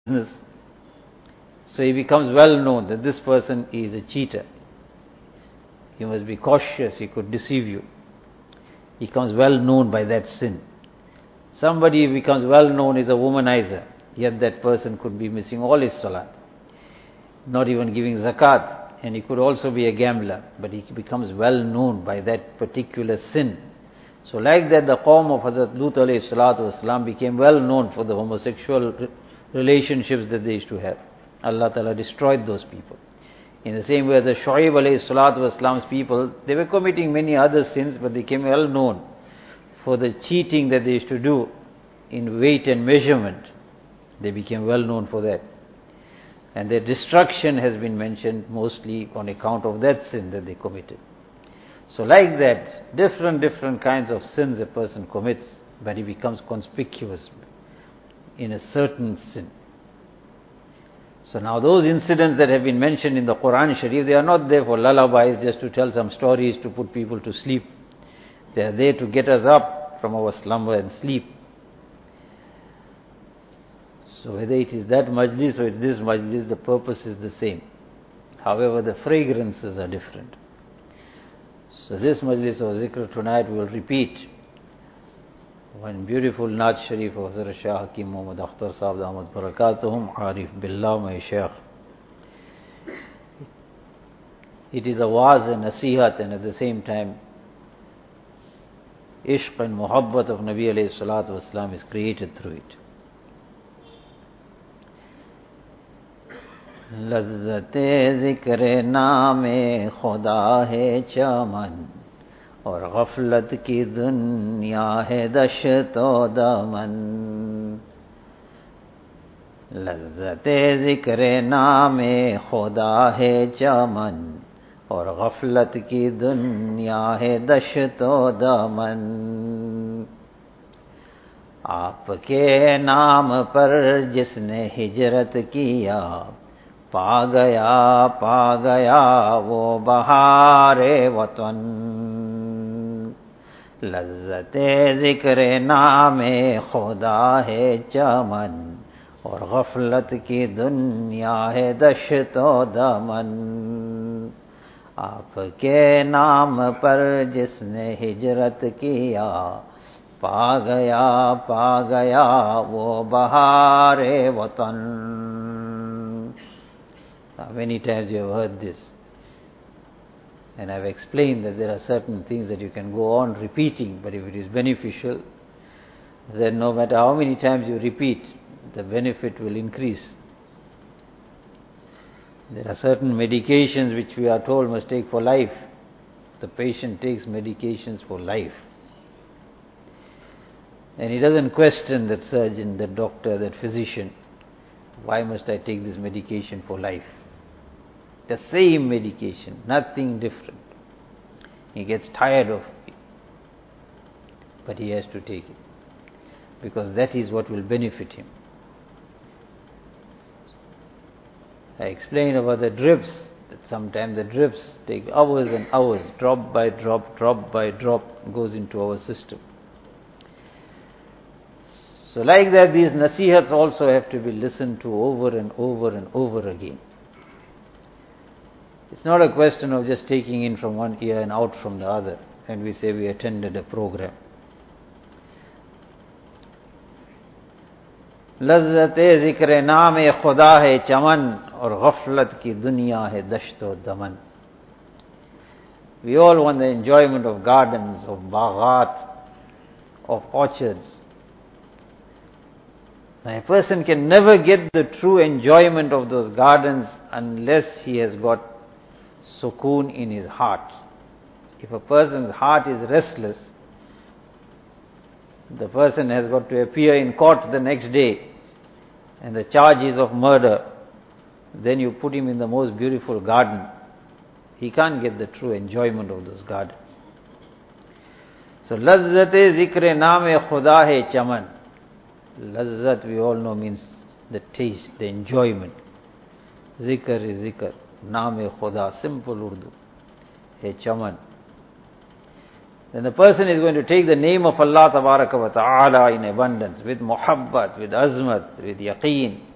business. So he becomes well known that this person is a cheater. You must be cautious, he could deceive you. He becomes well known by that sin. Somebody becomes well known as a womanizer, yet that person could be missing all his salat, not even giving zakat, and he could also be a gambler, but he becomes well known by that particular sin. So like that, the Qawm of Hazrat Lut alayhi salatu wasalam became well known for the homosexual relationships that they used to have. Allah Ta'ala destroyed those people. In the same way, the Shu'aib alayhi salatu wasalam's people, they were committing many other sins, but they became well known for the cheating that they used to do in weight and measurement. They became well known for that. And their destruction has been mentioned mostly on account of that sin that they committed. So like that, different kinds of sins a person commits, but he becomes conspicuous in a certain sin. So now those incidents that have been mentioned in the Quran Sharif, they are not there for lullabies, just to tell some stories to put people to sleep. They are there to get us up from our slumber and sleep. So whether it is that majlis or this majlis, the purpose is the same. However, the fragrances are different. So this majlis of zikr tonight we will repeat one beautiful Naat Sharif of Hazrat Shah Hakim Muhammad Akhtar Sahib Damat Barakatuhum Arif Billah my Shaykh. It is a waz and nasihat, and at the same time ishq and muhabbat of Nabi alayhi salatu wasalam is created through it. लज़्ज़ते ज़िक्र नामे खुदा है चमन और गफलत की दुनिया है दश्तो दमन. लज़्ज़ते ज़िक्र नामे खुदा है चमन और गफलत की दुनिया है दश्तो दमन. आपके नाम पर जिसने हिजरत किया पा गया वो बहारे वतन. लज़्ज़ते ज़िक्र नामे खुदा है चमन और गफलत की दुनिया है दश्तो दमन. आपके नाम पर जिसने हिजरत किया पा गया वो बहारे वतन. Many times you have heard this, and I have explained that there are certain things that you can go on repeating, but if it is beneficial, then no matter how many times you repeat, the benefit will increase. There are certain medications which we are told must take for life. The patient takes medications for life, and he doesn't question that surgeon, that doctor, that physician, why must I take this medication for life? The same medication, nothing different. He gets tired of it, but he has to take it, because that is what will benefit him. I explained about the drips, that sometimes the drips take hours and hours, drop by drop goes into our system. So like that, these nasihats also have to be listened to over and over again. It's not a question of just taking in from one ear and out from the other, and we say we attended a program. लज़्ज़ते ज़िक्र नामे खुदा है चमन और गफलत की दुनिया है दश्तो दमन. We all want the enjoyment of gardens, of baghat, of orchards. Now, a person can never get the true enjoyment of those gardens unless he has got sukoon in his heart. If a person's heart is restless, the person has got to appear in court the next day, and the charge is of murder. Then you put him in the most beautiful garden. He can't get the true enjoyment of those gardens. So, लज़्ज़ते ज़िक्र नामे खुदा है चमन. Lazzat, we all know, means the taste, the enjoyment. Zikr is zikr. Naam-e Khuda, simple Urdu. Hey chaman. Then the person is going to take the name of Allah Tabaraka wa Ta'ala in abundance, with muhabbat, with azmat, with yaqeen.